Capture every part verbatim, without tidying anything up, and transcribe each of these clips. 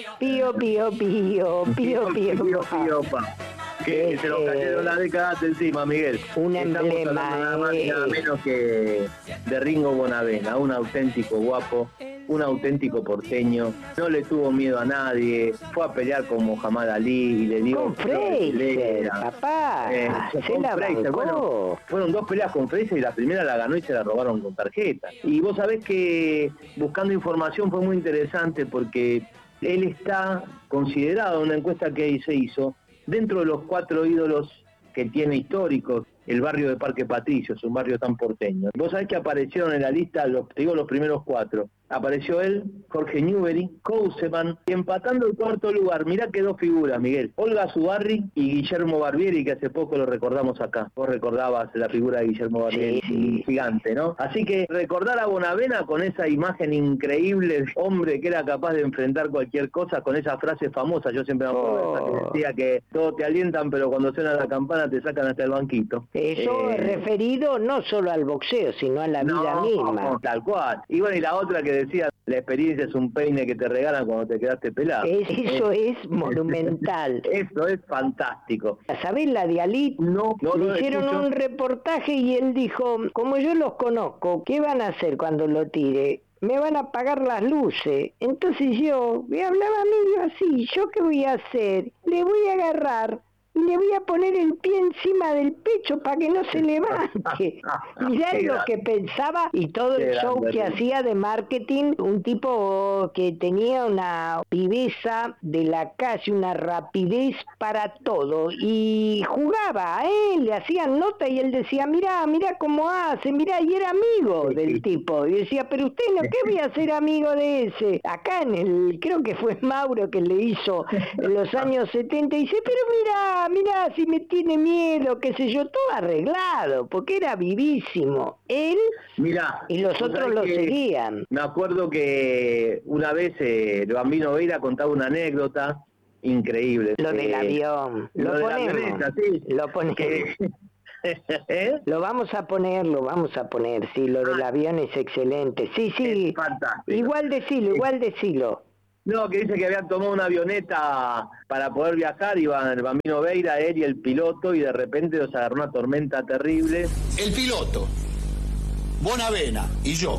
Pío, pío, pío, pío, pío, pío, pío, pa. Que se nos cayeron las décadas encima, Miguel. Un Estamos emblema, hablando nada más y nada eh. menos que de Ringo Bonavena, un auténtico guapo, un auténtico porteño, no le tuvo miedo a nadie, fue a pelear con Muhammad Ali y le dio... Con Fraser, papá, Eh, se con la Fraser, bancó. bueno, fueron dos peleas con Fraser y la primera la ganó y se la robaron con tarjeta. Y vos sabés que buscando información fue muy interesante porque él está considerado en una encuesta que se hizo dentro de los cuatro ídolos que tiene históricos el barrio de Parque Patricio, es un barrio tan porteño. Vos sabés que aparecieron en la lista, los, te digo los primeros cuatro. Apareció él, Jorge Newbery, Couseman, y empatando el cuarto lugar, mirá que dos figuras, Miguel, Olga Zubarri y Guillermo Barbieri, que hace poco lo recordamos acá. Vos recordabas la figura de Guillermo Barbieri, Sí, sí. gigante, ¿no? Así que recordar a Bonavena con esa imagen increíble de hombre que era capaz de enfrentar cualquier cosa, con esa frase famosa, yo siempre me acuerdo Oh. de esa que decía que todos te alientan, pero cuando suena la campana te sacan hasta el banquito. Eso Eh, referido no solo al boxeo, sino a la vida no, misma. tal cual. Y bueno, y la otra que decía, la experiencia es un peine que te regalan cuando te quedaste pelado. Es- eso Eh, es monumental. Eso es fantástico. ¿Sabés la de Ali? No, no, Le no hicieron escucho. un reportaje y él dijo, como yo los conozco, ¿qué van a hacer cuando lo tire? Me van a apagar las luces. Entonces yo, me hablaba medio así, ¿yo qué voy a hacer? Le voy a agarrar y le voy a poner el pie encima del pecho para que no se levante. Mirá Qué lo grande. que pensaba y todo Qué el show grande, que sí. hacía de marketing, un tipo que tenía una viveza de la calle, una rapidez para todo y jugaba a él, le hacían nota y él decía, mirá, mirá cómo hace, mirá, y era amigo Sí, del sí. tipo y decía, pero usted no, ¿qué voy a ser amigo de ese? Acá en el, creo que fue Mauro que le hizo en los años setenta y dice, pero mirá, mirá, si me tiene miedo, qué sé yo, todo arreglado, porque era vivísimo. Él Mirá, y los vos otros sabés lo que seguían. me acuerdo que una vez eh, el Bambino Veira contaba una anécdota increíble. Lo del Eh, avión, lo, lo de la ponemos, avioneta, sí. lo ponemos. Que- ¿Eh? Lo vamos a poner, lo vamos a poner, sí, lo del Ah, avión es excelente. Sí, sí, es fantástico. igual decilo, igual decilo. No, que dice que habían tomado una avioneta para poder viajar, iban el Bambino Veira, él y el piloto, y de repente los agarró una tormenta terrible. El piloto, Bonavena y yo.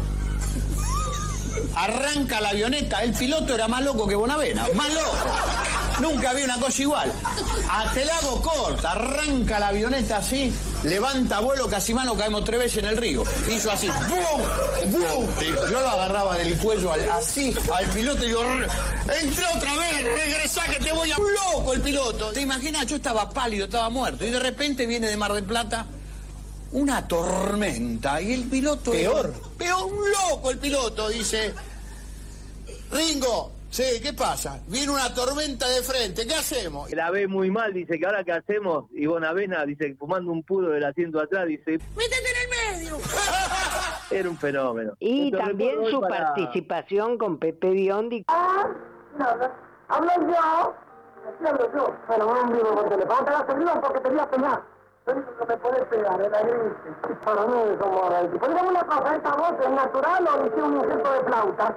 Arranca la avioneta, el piloto era más loco que Bonavena, más loco. Nunca había una cosa igual. A te la hago corta, arranca la avioneta así, levanta vuelo, casi mano caemos tres veces en el río. Hizo así, ¡bum! ¡bum! Y yo lo agarraba del cuello al- así al piloto y digo, entré otra vez, regresá que te voy a... loco el piloto. ¿Te imaginas? Yo estaba pálido, estaba muerto. Y de repente viene de Mar del Plata una tormenta y el piloto... Peor. Peor, un loco el piloto, dice... Ringo, sí, ¿qué pasa? Viene una tormenta de frente, ¿qué hacemos? La ve muy mal, dice que ahora qué hacemos, y Bonavena dice, fumando un puro del asiento atrás, dice, ¡Métete en el medio! era un fenómeno. Y Esto también recuerdo su hoy para- participación con Pepe Biondi. Ah, nada. Hablo yo. Sí, hablo yo. Pero no un vivo por teléfono. Te la servían porque te voy a pegar. Lo único que me puede pegar es la gripe. Para mí es como ahora. Pues dígame una cosa, ¿esta voz es natural o hice un intento de flauta?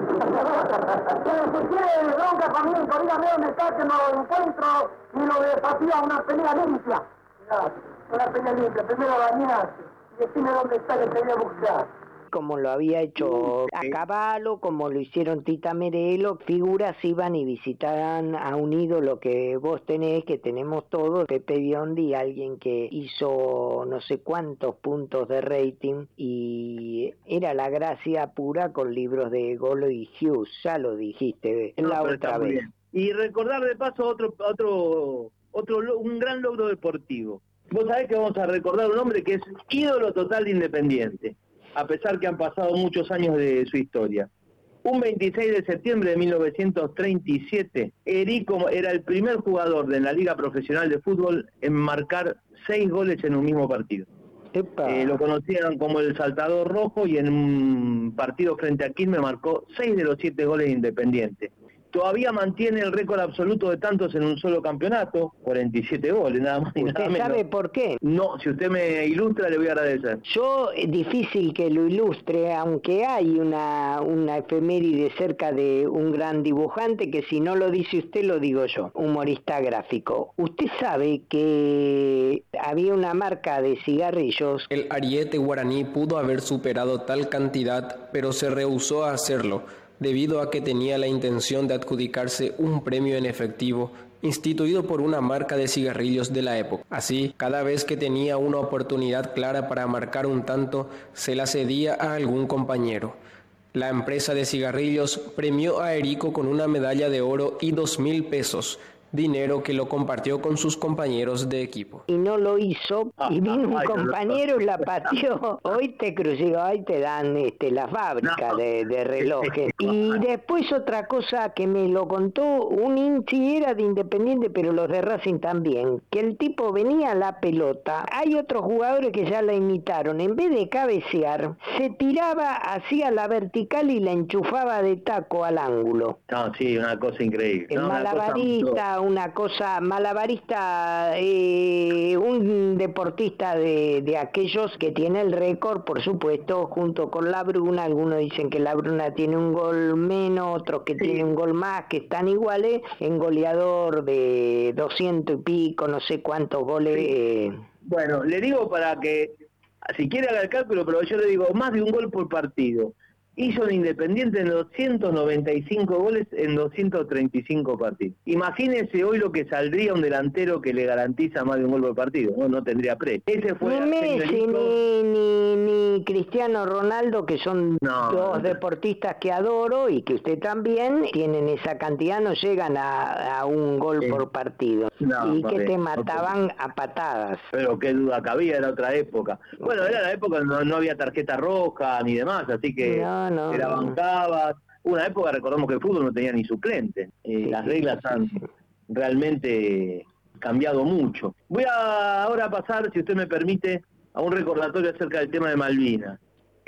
Si quiere bronca conmigo, dígame dónde está, que no lo encuentro y lo desafío a una pelea limpia. Claro, una pelea limpia. Primero bañarse y decime dónde está que te voy a buscar. Como lo había hecho a Caballo, como lo hicieron Tita Merelo, figuras iban y visitaban a un ídolo que vos tenés, que tenemos todos, Pepe Biondi, alguien que hizo no sé cuántos puntos de rating y era la gracia pura con libros de Golo y Hughes, ya lo dijiste No, la pero otra está muy vez. bien. Y recordar de paso otro, otro, otro, lo- un gran logro deportivo. Vos sabés que vamos a recordar un hombre que es ídolo total de Independiente, a pesar que han pasado muchos años de su historia. Un veintiséis de septiembre de mil novecientos treinta y siete, Erico era el primer jugador de la Liga Profesional de Fútbol en marcar seis goles en un mismo partido. Epa. Eh, lo conocían como el Saltador Rojo y en un partido frente a Quilmes marcó seis de los siete goles de Independiente. todavía mantiene el récord absoluto de tantos en un solo campeonato, cuarenta y siete goles, nada más y nada ¿Usted menos. sabe por qué? No, si usted me ilustra le voy a agradecer. Yo, es difícil que lo ilustre, aunque hay una, una efeméride cerca de un gran dibujante que si no lo dice usted lo digo yo, humorista gráfico. Usted sabe que había una marca de cigarrillos. El ariete guaraní pudo haber superado tal cantidad, pero se rehusó a hacerlo, debido a que tenía la intención de adjudicarse un premio en efectivo instituido por una marca de cigarrillos de la época. Así, cada vez que tenía una oportunidad clara para marcar un tanto, se la cedía a algún compañero. La empresa de cigarrillos premió a Erico con una medalla de oro y dos mil pesos, dinero que lo compartió con sus compañeros de equipo. Y no lo hizo, y vino un compañero y la pateó. Hoy te crucigo, hoy te dan este, la fábrica No. de, de relojes. Y después otra cosa que me lo contó un hinchi, era de Independiente, pero los de Racing también, que el tipo venía a la pelota. Hay otros jugadores que ya la imitaron. En vez de cabecear, se tiraba hacia la vertical y la enchufaba de taco al ángulo. No, sí, una cosa increíble. El No, una cosa- malabarista, una cosa, malabarista, eh, un deportista de, de aquellos que tiene el récord, por supuesto, junto con la Bruna. Algunos dicen que la Bruna tiene un gol menos, otros que Sí. tiene un gol más, que están iguales, en goleador de doscientos y pico, no sé cuántos goles. Sí. eh, Bueno, le digo para que, si quiere haga el cálculo, pero yo le digo, más de un gol por partido. Hizo en Independiente en doscientos noventa y cinco goles en doscientos treinta y cinco partidos. Imagínese hoy lo que saldría un delantero que le garantiza más de un gol por partido. No, no tendría pre. Ese fue Ni Arsenio Messi Erico. ni, ni, ni Cristiano Ronaldo, que son No, dos no. deportistas que adoro y que usted también, tienen esa cantidad, no llegan a, a un gol Sí. por partido. No, y que correcto, te mataban a patadas. Pero qué duda cabía, era otra época. Bueno, era la época no, no había tarjeta roja ni demás, así que No, no, era no. bancabas. Una época, recordemos que el fútbol no tenía ni suplente. Eh, Sí, las sí, reglas sí, han sí. realmente cambiado mucho. Voy a ahora pasar, si usted me permite, a un recordatorio acerca del tema de Malvinas.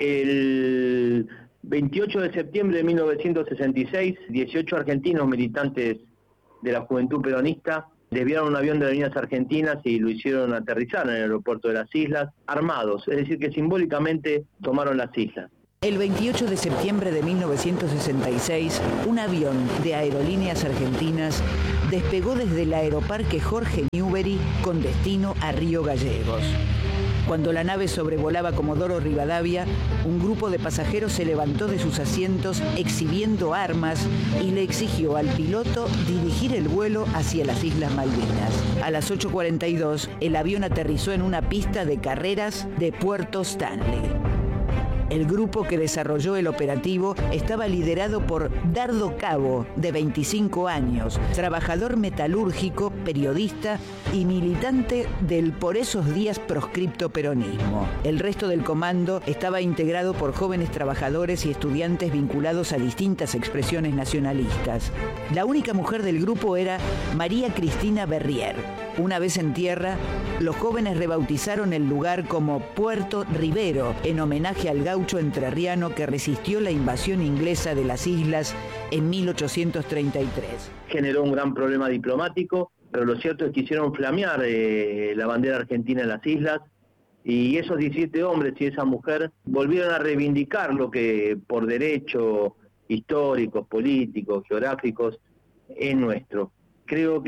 El veintiocho de septiembre de mil novecientos sesenta y seis, dieciocho argentinos militantes de la Juventud Peronista desviaron un avión de las líneas argentinas y lo hicieron aterrizar en el aeropuerto de las islas, armados, es decir, que simbólicamente tomaron las islas. El veintiocho de septiembre de mil novecientos sesenta y seis, un avión de Aerolíneas Argentinas despegó desde el aeroparque Jorge Newbery con destino a Río Gallegos. Cuando la nave sobrevolaba Comodoro Rivadavia, un grupo de pasajeros se levantó de sus asientos exhibiendo armas y le exigió al piloto dirigir el vuelo hacia las Islas Malvinas. A las ocho cuarenta y dos, el avión aterrizó en una pista de carreras de Puerto Stanley. El grupo que desarrolló el operativo estaba liderado por Dardo Cabo, de veinticinco años, trabajador metalúrgico, periodista y militante del por esos días proscripto peronismo. El resto del comando estaba integrado por jóvenes trabajadores y estudiantes vinculados a distintas expresiones nacionalistas. La única mujer del grupo era María Cristina Berrier. Una vez en tierra, los jóvenes rebautizaron el lugar como Puerto Rivero, en homenaje al gaucho entrerriano que resistió la invasión inglesa de las islas en mil ochocientos treinta y tres. Generó un gran problema diplomático, pero lo cierto es que hicieron flamear eh, la bandera argentina en las islas, y esos diecisiete hombres y esa mujer volvieron a reivindicar lo que por derecho históricos, políticos, geográficos es nuestro. Creo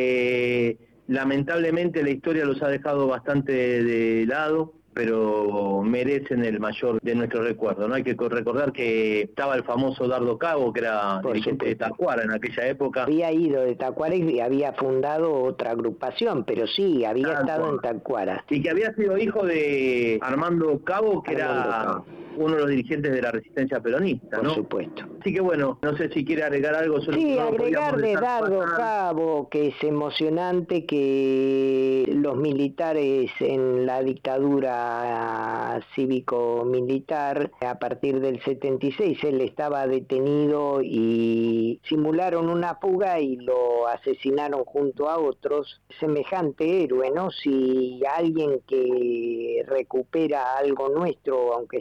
que lamentablemente la historia los ha dejado bastante de lado, pero merecen el mayor de nuestros recuerdos, ¿no? Hay que recordar que estaba el famoso Dardo Cabo, que era Por dirigente de supuesto. Tacuara en aquella época. Había ido de Tacuara y había fundado otra agrupación, pero sí, había Tal estado cual. en Tacuara. Y que había sido hijo de Armando Cabo, que Armando era Cabo. uno de los dirigentes de la resistencia peronista, Por ¿no? supuesto. Así que bueno, no sé si quiere agregar algo. Solo Sí, que no agregar podíamos de dejar Dardo pasar. Cabo, que es emocionante que los militares en la dictadura cívico-militar, a partir del setenta y seis, él estaba detenido y simularon una fuga y lo asesinaron junto a otros. Semejante héroe, ¿no? Si alguien que recupera algo nuestro, aunque sea simulado,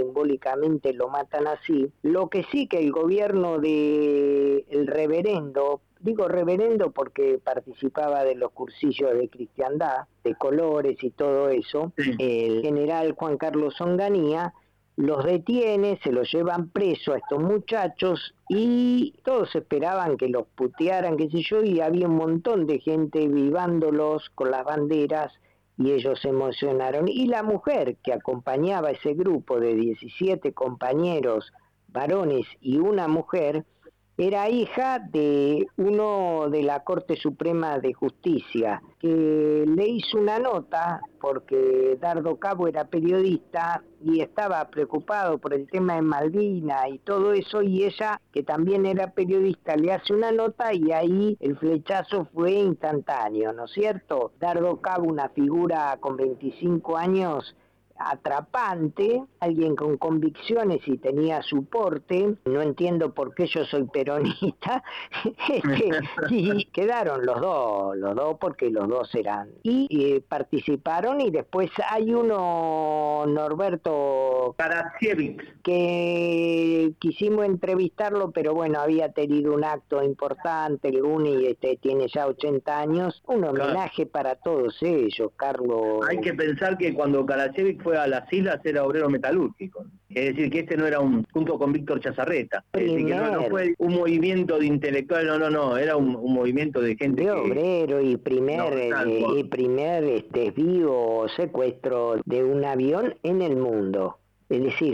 simbólicamente lo matan así. Lo que sí que el gobierno de el reverendo, digo reverendo porque participaba de los cursillos de cristiandad, de colores y todo eso, sí. El general Juan Carlos Onganía los detiene, se los llevan preso a estos muchachos y todos esperaban que los putearan, qué sé yo, y había un montón de gente vivándolos con las banderas y ellos se emocionaron. Y la mujer que acompañaba a ese grupo de diecisiete compañeros varones y una mujer, era hija de uno de la Corte Suprema de Justicia, que le hizo una nota, porque Dardo Cabo era periodista y estaba preocupado por el tema de Malvinas y todo eso, y ella, que también era periodista, le hace una nota y ahí el flechazo fue instantáneo, ¿no es cierto? Dardo Cabo, una figura con veinticinco años, atrapante, alguien con convicciones y tenía su porte. No entiendo por qué yo soy peronista. este, y quedaron los dos, los dos porque los dos eran. Y, y participaron, y después hay uno, Norberto Karadziewicz, que quisimos entrevistarlo, pero bueno, había tenido un acto importante, el Uni este, tiene ya ochenta años, un homenaje claro. para todos ellos, Carlos. Hay que pensar que cuando Karadziewicz fue a las islas era obrero metalúrgico, es decir, que este no era un, junto con Víctor Chazarreta, es decir, que no, no fue un movimiento de intelectuales, no, no, no, era un, un movimiento de gente de que... obrero y primer, no, eh, y primer este, desvío o secuestro de un avión en el mundo. Es decir,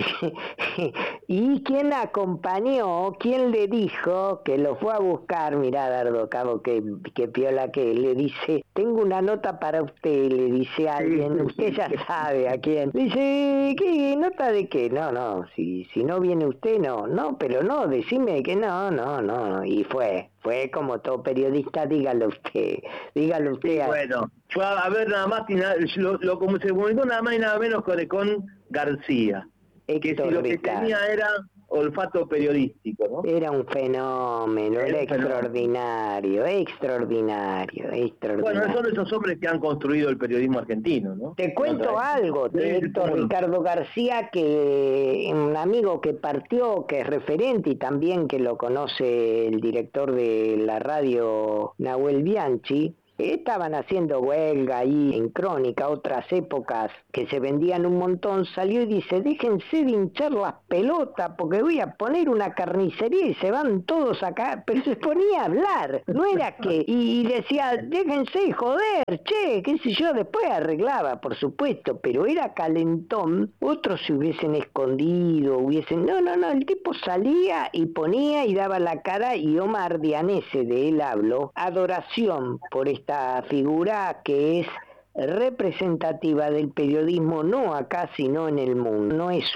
¿y quién acompañó? ¿Quién le dijo que lo fue a buscar? Mirá, Dardo Cabo, que, que piola que le dice, tengo una nota para usted, le dice a alguien, usted ya sabe a quién. Dice, ¿qué nota de qué? No, no, si, si no viene usted, no, no, pero no, decime que no, no, no, y fue. Fue como todo periodista, dígalo usted, dígalo usted. Sí, bueno, fue a ver nada más, lo, lo como se comunicó nada más y nada menos con, con García, Héctor que si lo Ricardo. Que tenía era olfato periodístico, ¿no? Era un fenómeno, era, era extraordinario, fenómeno. extraordinario, extraordinario. Bueno, son esos hombres que han construido el periodismo argentino, ¿no? Te cuento no, algo de sí, Héctor sí, Ricardo García, que un amigo que partió, que es referente y también que lo conoce el director de la radio, Nahuel Bianchi. Estaban haciendo huelga ahí en Crónica, otras épocas que se vendían un montón, salió y dice, déjense de hinchar las pelotas porque voy a poner una carnicería y se van todos acá, pero se ponía a hablar, no era que, y decía, déjense joder, che, qué sé yo, después arreglaba, por supuesto, pero era calentón, otros se hubiesen escondido, hubiesen, no, no, no, el tipo salía y ponía y daba la cara, y Omar Dianese, de él hablo, adoración por esta esta figura que es representativa del periodismo, no acá sino en el mundo. No es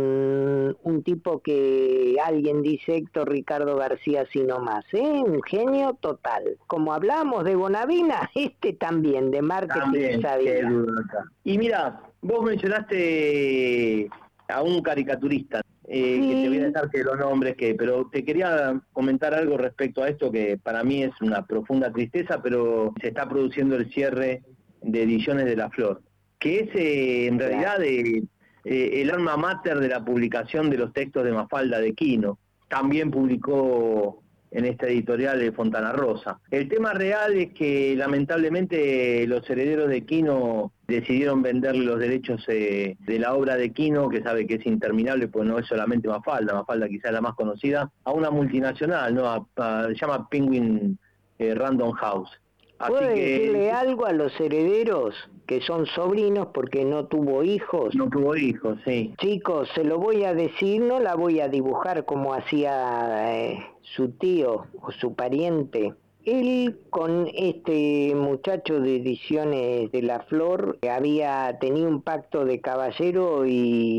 un, un tipo que alguien dice Héctor Ricardo García sino más, ¿eh? Un genio total. Como hablamos de Bonavena, este también, de marketing sabía. Y mira, vos mencionaste a un caricaturista, Eh, sí. que te voy a dejar que los nombres, que, pero te quería comentar algo respecto a esto que para mí es una profunda tristeza, pero se está produciendo el cierre de Ediciones de la Flor, que es eh, en realidad de, eh, el alma mater de la publicación de los textos de Mafalda de Quino. También publicó en esta editorial de Fontana Rosa. El tema real es que lamentablemente los herederos de Quino decidieron venderle los derechos eh, de la obra de Quino, que sabe que es interminable, pues no es solamente Mafalda, Mafalda quizás la más conocida, a una multinacional, ¿no? A, a, se llama Penguin eh, Random House. Así ¿Puede que, decirle algo a los herederos que son sobrinos porque no tuvo hijos? No tuvo hijos, sí. Chicos, se lo voy a decir, no la voy a dibujar como hacía eh, su tío o su pariente. Él con este muchacho de Ediciones de la Flor había tenido un pacto de caballero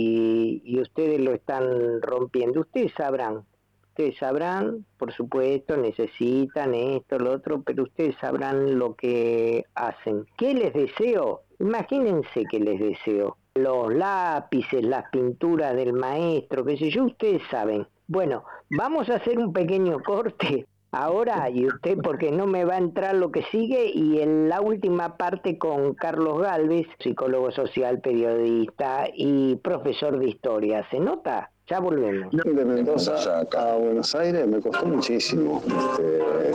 y, y ustedes lo están rompiendo. Ustedes sabrán. Ustedes sabrán, por supuesto, necesitan esto, lo otro, pero ustedes sabrán lo que hacen. ¿Qué les deseo? Imagínense que les deseo. Los lápices, las pinturas del maestro, qué sé yo, ustedes saben. Bueno, vamos a hacer un pequeño corte Ahora, y usted, porque no me va a entrar lo que sigue, y en la última parte con Carlos Gálvez, psicólogo social, periodista y profesor de historia. ¿Se nota? Ya volvemos. De Mendoza a Buenos Aires me costó muchísimo, este,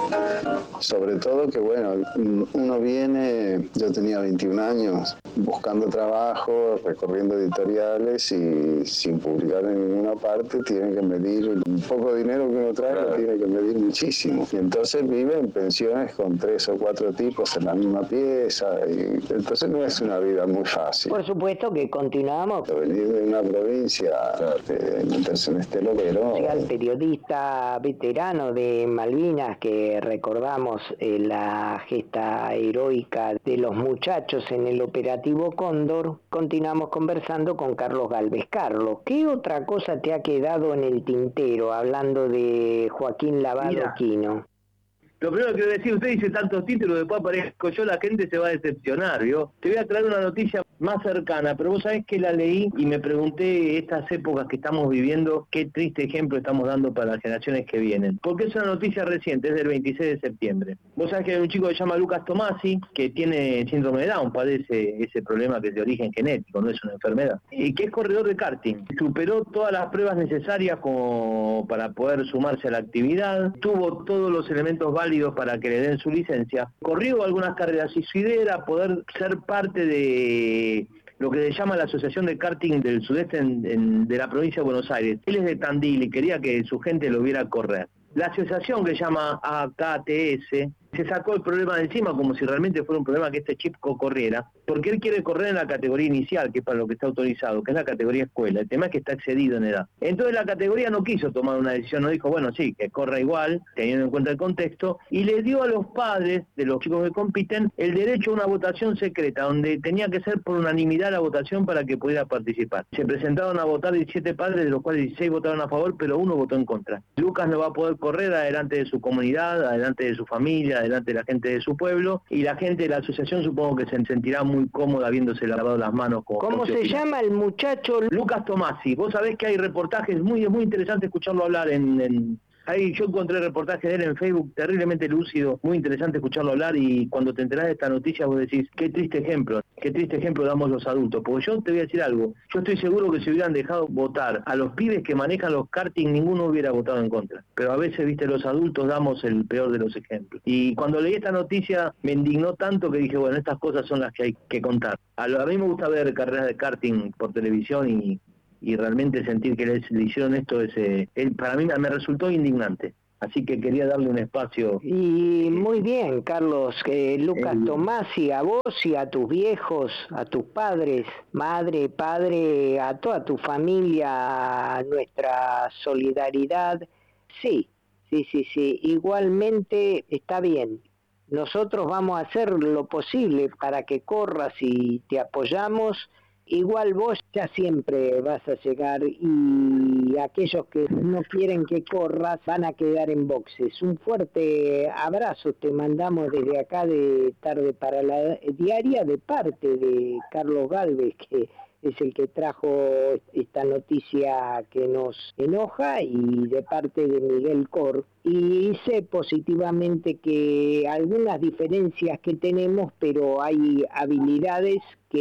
sobre todo que bueno, uno viene, yo tenía veintiún años, buscando trabajo, recorriendo editoriales y sin publicar en ninguna parte, tienen que medir un poco de dinero que uno trae, lo tiene que medir muchísimo. Y entonces vive en pensiones con tres o cuatro tipos en la misma pieza, y entonces no es una vida muy fácil. Por supuesto que continuamos. Venir de una provincia... Eh, meterse en este loquero. Al periodista veterano de Malvinas, que recordamos eh, la gesta heroica de los muchachos en el operativo Cóndor, continuamos conversando con Carlos Gálvez. Carlos, ¿qué otra cosa te ha quedado en el tintero hablando de Joaquín Lavado Quino? Lo primero que quiero decir, usted dice tantos títulos, después aparezco yo, la gente se va a decepcionar, ¿vio? Te voy a traer una noticia más cercana, pero vos sabés que la leí y me pregunté estas épocas que estamos viviendo, qué triste ejemplo estamos dando para las generaciones que vienen. Porque es una noticia reciente, es del veintiséis de septiembre. Vos sabés que hay un chico que se llama Lucas Tomasi, que tiene síndrome de Down, padece ese problema que es de origen genético, no es una enfermedad, y que es corredor de karting. Superó todas las pruebas necesarias como para poder sumarse a la actividad, tuvo todos los elementos válidos para que le den su licencia, corrió algunas carreras y su idea era poder ser parte de lo que se llama la Asociación de Karting del Sudeste en, en, de la provincia de Buenos Aires. Él es de Tandil y quería que su gente lo viera correr. La asociación, que se llama A K T S, se sacó el problema de encima como si realmente fuera un problema que este chico corriera, porque él quiere correr en la categoría inicial, que es para lo que está autorizado, que es la categoría escuela. El tema es que está excedido en edad. Entonces la categoría no quiso tomar una decisión, no dijo, bueno, sí, que corra igual, teniendo en cuenta el contexto, y le dio a los padres de los chicos que compiten el derecho a una votación secreta, donde tenía que ser por unanimidad la votación para que pudiera participar. Se presentaron a votar diecisiete padres, de los cuales dieciséis votaron a favor, pero uno votó en contra. Lucas no va a poder correr adelante de su comunidad, adelante de su familia, adelante de la gente de su pueblo, y la gente de la asociación supongo que se sentirá muy cómoda habiéndose lavado las manos. Con ¿Cómo se llama el muchacho? Lucas Tomasi. Vos sabés que hay reportajes, muy, es muy interesante escucharlo hablar en... en... Ahí yo encontré reportajes de él en Facebook, terriblemente lúcido, muy interesante escucharlo hablar, y cuando te enterás de esta noticia vos decís, qué triste ejemplo, qué triste ejemplo damos los adultos, porque yo te voy a decir algo, yo estoy seguro que si hubieran dejado votar a los pibes que manejan los karting, ninguno hubiera votado en contra, pero a veces, viste, los adultos damos el peor de los ejemplos. Y cuando leí esta noticia me indignó tanto que dije, bueno, estas cosas son las que hay que contar. A, lo, a mí me gusta ver carreras de karting por televisión y... y realmente sentir que le, le hicieron esto, es, eh, él, para mí me resultó indignante. Así que quería darle un espacio. Y muy bien, Carlos, eh, Lucas eh, Tomasi, a vos y a tus viejos, a tus padres, madre, padre, a toda tu familia, nuestra solidaridad. Sí, sí, sí, sí, igualmente está bien. Nosotros vamos a hacer lo posible para que corras y te apoyamos. Igual vos ya siempre vas a llegar, y aquellos que no quieren que corras van a quedar en boxes. Un fuerte abrazo te mandamos desde acá de Tarde para la Diaria, de parte de Carlos Gálvez, que es el que trajo esta noticia que nos enoja, y de parte de Miguel Cor. Y sé positivamente que algunas diferencias que tenemos, pero hay habilidades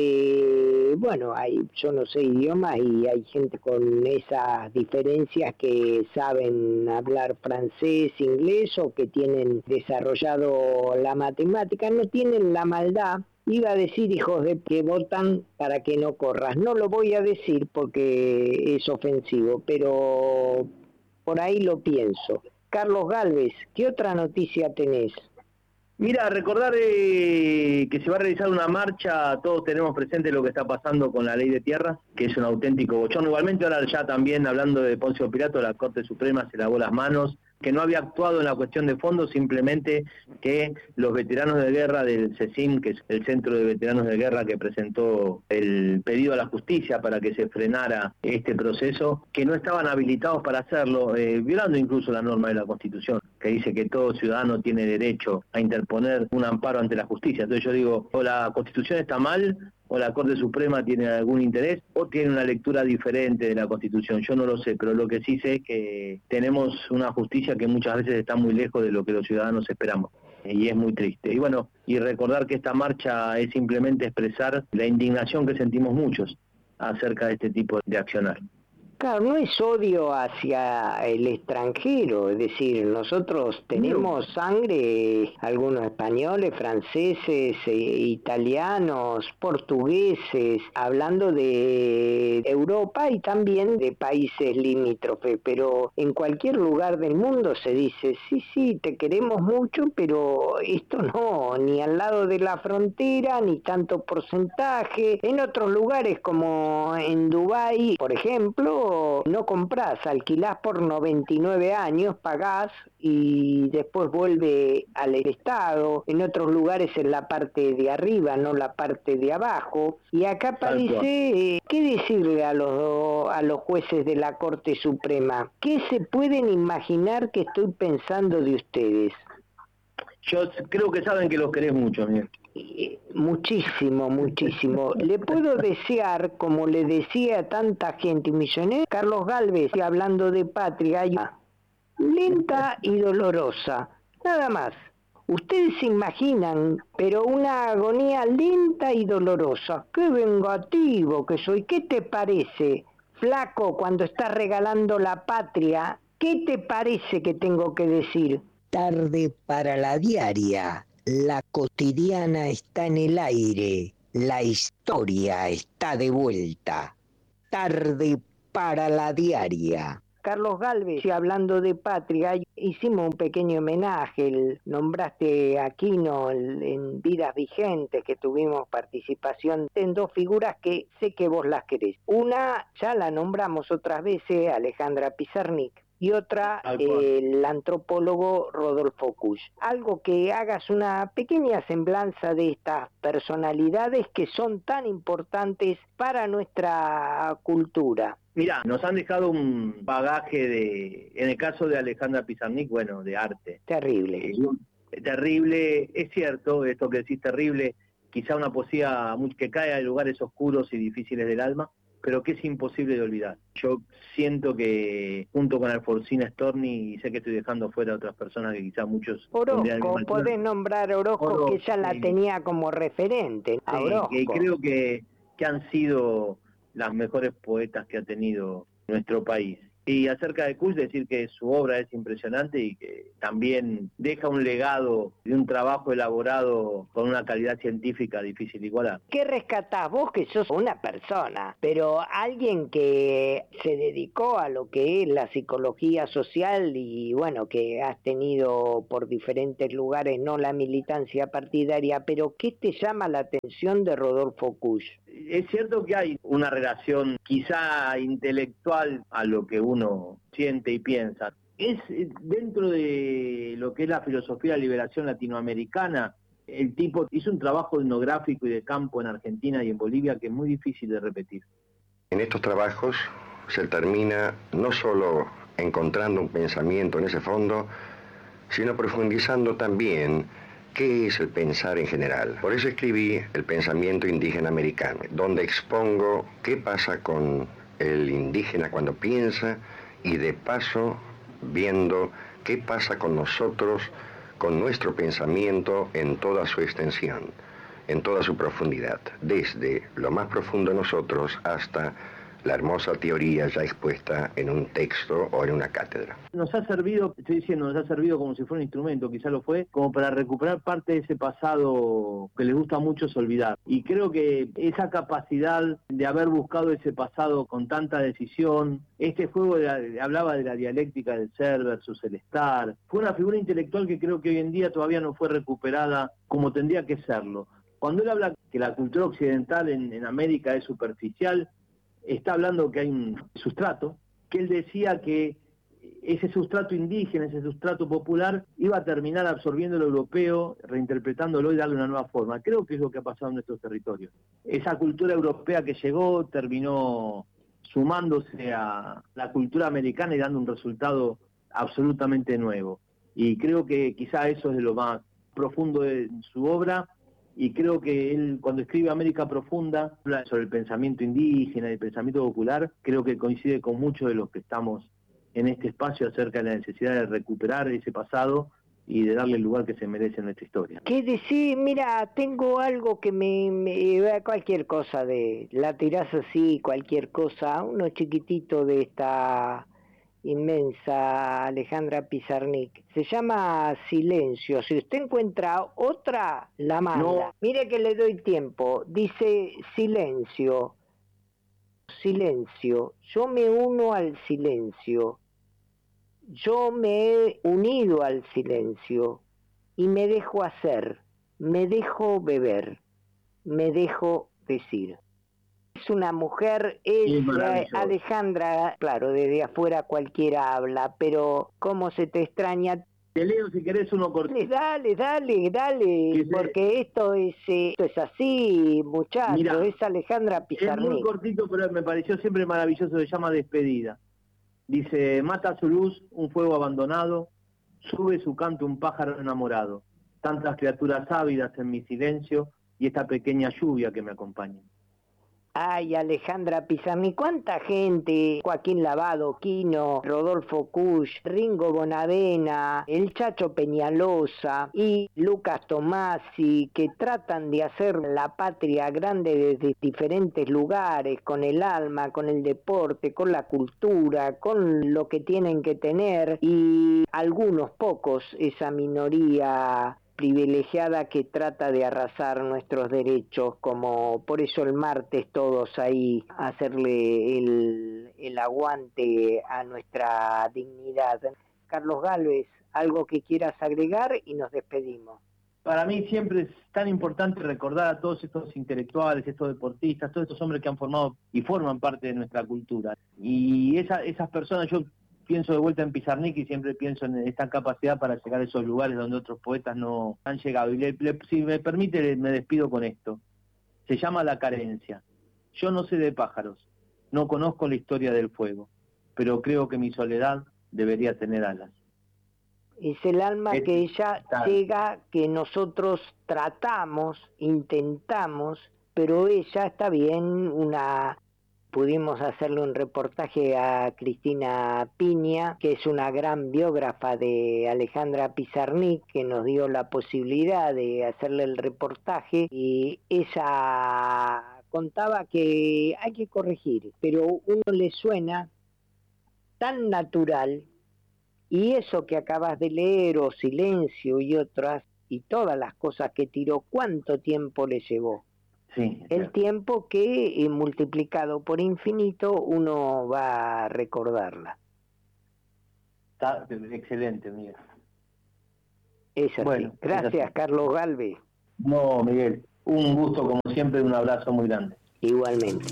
que, bueno, hay, yo no sé idiomas y hay gente con esas diferencias que saben hablar francés, inglés, o que tienen desarrollado la matemática, no tienen la maldad. Iba a decir hijos de que votan para que no corras. No lo voy a decir porque es ofensivo, pero por ahí lo pienso. Carlos Gálvez, ¿qué otra noticia tenés? Mira, recordar eh, que se va a realizar una marcha, todos tenemos presente lo que está pasando con la ley de tierras, que es un auténtico bochorno. Igualmente ahora ya también hablando de Poncio Pilato, la Corte Suprema se lavó las manos, que no había actuado en la cuestión de fondo, simplemente que los veteranos de guerra del CECIN, que es el Centro de Veteranos de Guerra que presentó el pedido a la justicia para que se frenara este proceso, que no estaban habilitados para hacerlo, eh, violando incluso la norma de la Constitución, que dice que todo ciudadano tiene derecho a interponer un amparo ante la justicia. Entonces yo digo, o la Constitución está mal, o la Corte Suprema tiene algún interés o tiene una lectura diferente de la Constitución. Yo no lo sé, pero lo que sí sé es que tenemos una justicia que muchas veces está muy lejos de lo que los ciudadanos esperamos. Y es muy triste. Y bueno, y recordar que esta marcha es simplemente expresar la indignación que sentimos muchos acerca de este tipo de accionar. Claro, no es odio hacia el extranjero, es decir, nosotros tenemos sangre, algunos españoles, franceses, eh, italianos, portugueses, hablando de Europa y también de países limítrofes, pero en cualquier lugar del mundo se dice, sí, sí, te queremos mucho, pero esto no, ni al lado de la frontera, ni tanto porcentaje. En otros lugares como en Dubái, por ejemplo, no comprás, alquilás por noventa y nueve años, pagás y después vuelve al Estado. En otros lugares en la parte de arriba, no la parte de abajo. Y acá parece, eh, ¿qué decirle a los, a los jueces de la Corte Suprema? ¿Qué se pueden imaginar que estoy pensando de ustedes? Yo creo que saben que los querés mucho, Miguel. Muchísimo, muchísimo. Le puedo desear, como le decía a tanta gente misionera, Carlos Gálvez, hablando de patria, lenta y dolorosa, nada más. Ustedes se imaginan, pero una agonía lenta y dolorosa. ¡Qué vengativo que soy! ¿Qué te parece, flaco, cuando estás regalando la patria? ¿Qué te parece que tengo que decir? Tarde para la diaria. La cotidiana está en el aire, la historia está de vuelta. Tarde para la diaria. Carlos Gálvez, hablando de patria, hicimos un pequeño homenaje, el, nombraste a Aquino el, en Vidas Vigentes, que tuvimos participación en dos figuras que sé que vos las querés. Una, ya la nombramos otras veces, Alejandra Pizarnik. Y otra, eh, el antropólogo Rodolfo Kusch. Algo que hagas una pequeña semblanza de estas personalidades que son tan importantes para nuestra cultura. Mirá, nos han dejado un bagaje de, en el caso de Alejandra Pizarnik, bueno, de arte. Terrible. Eh, terrible, es cierto, esto que decís terrible, quizá una poesía que cae a lugares oscuros y difíciles del alma, pero que es imposible de olvidar. Yo siento que junto con Alfonsina Storni, y sé que estoy dejando fuera a otras personas que quizás muchos... Orozco, podés nombrar a Orozco, Orozco, que ella la sí. tenía como referente. A sí, Orozco. Y creo que, que han sido las mejores poetas que ha tenido nuestro país. Y acerca de Kusch, decir que su obra es impresionante y que también deja un legado de un trabajo elaborado con una calidad científica difícil de igualar. ¿Qué rescatás vos, que sos una persona, pero alguien que se dedicó a lo que es la psicología social y bueno, que has tenido por diferentes lugares, no la militancia partidaria, pero ¿qué te llama la atención de Rodolfo Kusch? Es cierto que hay una relación quizá intelectual a lo que uno siente y piensa. Es dentro de lo que es la filosofía de la liberación latinoamericana, el tipo hizo un trabajo etnográfico y de campo en Argentina y en Bolivia que es muy difícil de repetir. En estos trabajos se termina no solo encontrando un pensamiento en ese fondo, sino profundizando también qué es el pensar en general. Por eso escribí El pensamiento indígena americano, donde expongo qué pasa con el indígena cuando piensa y de paso viendo qué pasa con nosotros, con nuestro pensamiento en toda su extensión, en toda su profundidad, desde lo más profundo de nosotros hasta la hermosa teoría ya expuesta en un texto o en una cátedra. Nos ha servido, estoy diciendo, nos ha servido como si fuera un instrumento, quizá lo fue, como para recuperar parte de ese pasado que les gusta mucho olvidar. Y creo que esa capacidad de haber buscado ese pasado con tanta decisión, este juego de la, hablaba de la dialéctica del ser versus el estar, fue una figura intelectual que creo que hoy en día todavía no fue recuperada como tendría que serlo. Cuando él habla que la cultura occidental en, en América es superficial, está hablando que hay un sustrato, que él decía que ese sustrato indígena, ese sustrato popular, iba a terminar absorbiendo lo europeo, reinterpretándolo y darle una nueva forma. Creo que es lo que ha pasado en nuestros territorios. Esa cultura europea que llegó terminó sumándose a la cultura americana y dando un resultado absolutamente nuevo. Y creo que quizá eso es de lo más profundo de su obra y creo que él, cuando escribe América Profunda, habla sobre el pensamiento indígena y el pensamiento popular, creo que coincide con muchos de los que estamos en este espacio acerca de la necesidad de recuperar ese pasado y de darle el lugar que se merece en nuestra historia. ¿Qué decir? Mira, tengo algo que me, me... cualquier cosa de... La tirás así, cualquier cosa, uno chiquitito de esta inmensa Alejandra Pizarnik. Se llama Silencio. Si usted encuentra otra, la manda. No. Mire que le doy tiempo. Dice silencio. Silencio. Yo me uno al silencio. Yo me he unido al silencio y me dejo hacer, me dejo beber, me dejo decir. Es una mujer, es Alejandra, claro, desde afuera cualquiera habla, pero cómo se te extraña. Te leo si querés uno cortito. Dale, dale, dale, porque esto es, esto es así, muchacho. Mirá, es Alejandra Pizarnik. Es muy cortito, pero me pareció siempre maravilloso, se llama Despedida. Dice, mata su luz un fuego abandonado, sube su canto un pájaro enamorado, tantas criaturas ávidas en mi silencio y esta pequeña lluvia que me acompaña. Ay, Alejandra Pizarnik, cuánta gente, Joaquín Lavado, Quino, Rodolfo Kusch, Ringo Bonavena, el Chacho Peñalosa y Lucas Tomasi, que tratan de hacer la patria grande desde diferentes lugares, con el alma, con el deporte, con la cultura, con lo que tienen que tener, y algunos pocos, esa minoría privilegiada que trata de arrasar nuestros derechos, como por eso el martes todos ahí a hacerle el, el aguante a nuestra dignidad. Carlos Gálvez, algo que quieras agregar y nos despedimos. Para mí siempre es tan importante recordar a todos estos intelectuales, estos deportistas, todos estos hombres que han formado y forman parte de nuestra cultura. Y esa, esas personas, yo pienso de vuelta en Pizarnik y siempre pienso en esta capacidad para llegar a esos lugares donde otros poetas no han llegado. Y le, le, si me permite, me despido con esto. Se llama La carencia. Yo no sé de pájaros, no conozco la historia del fuego, pero creo que mi soledad debería tener alas. Es el alma es, que ella tal. llega, que nosotros tratamos, intentamos, pero ella está bien, una... Pudimos hacerle un reportaje a Cristina Piña, que es una gran biógrafa de Alejandra Pizarnik, que nos dio la posibilidad de hacerle el reportaje, y ella contaba que hay que corregir, pero uno le suena tan natural, y eso que acabas de leer, o Silencio y otras, y todas las cosas que tiró, ¿cuánto tiempo le llevó? Sí, el claro. tiempo que eh, multiplicado por infinito uno va a recordarla. Está excelente, Miguel. Es así. Bueno, gracias, es así. Carlos Gálvez. No, Miguel, un gusto como siempre, un abrazo muy grande. Igualmente.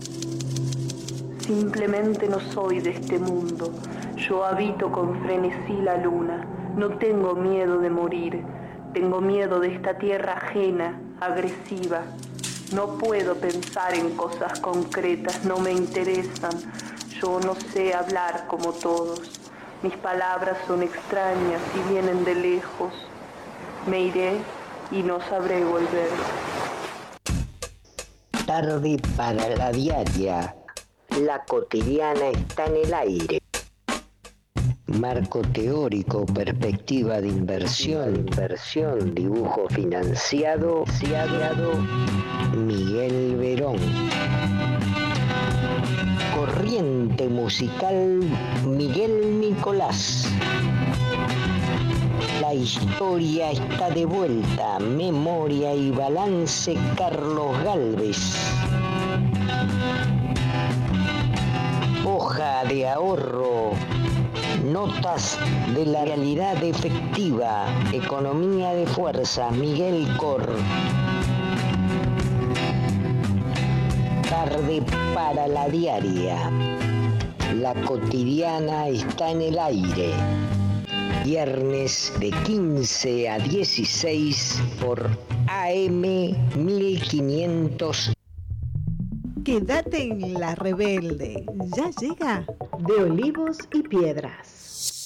Simplemente no soy de este mundo. Yo habito con frenesí la luna. No tengo miedo de morir. Tengo miedo de esta tierra ajena, agresiva. No puedo pensar en cosas concretas, no me interesan. Yo no sé hablar como todos. Mis palabras son extrañas y vienen de lejos. Me iré y no sabré volver. Tarde para la diaria. La cotidiana está en el aire. Marco teórico, perspectiva de inversión, inversión, dibujo financiado, financiado, Miguel Verón. Corriente musical, Miguel Nicolás. La historia está de vuelta, memoria y balance, Carlos Gálvez. Hoja de ahorro. Notas de la realidad efectiva, economía de fuerza, Miguel Cor. Tarde para la diaria. La cotidiana está en el aire. Viernes de quince a dieciséis por A M mil quinientos. Quédate en La Rebelde. Ya llega De Olivos y Piedras.